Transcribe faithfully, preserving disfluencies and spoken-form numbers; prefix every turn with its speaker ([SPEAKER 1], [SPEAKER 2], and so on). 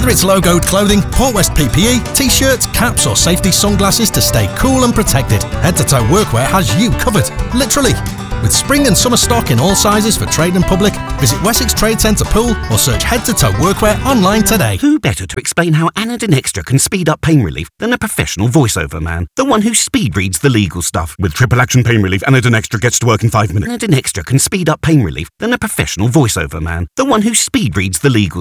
[SPEAKER 1] Whether it's logoed clothing, Port West P P E, t-shirts, caps or safety sunglasses to stay cool and protected, Head to Toe Workwear has you covered, literally. With spring and summer stock in all sizes for trade and public, visit Wessex Trade Centre Pool or search Head to Toe Workwear online today.
[SPEAKER 2] Who better to explain how Anadin Extra can speed up pain relief than a professional voiceover man? The one who speed reads the legal stuff.
[SPEAKER 3] With triple action pain relief, Anadin Extra gets to work in five minutes.
[SPEAKER 2] Anadin Extra can speed up pain relief than a professional voiceover man. The one who speed reads the legal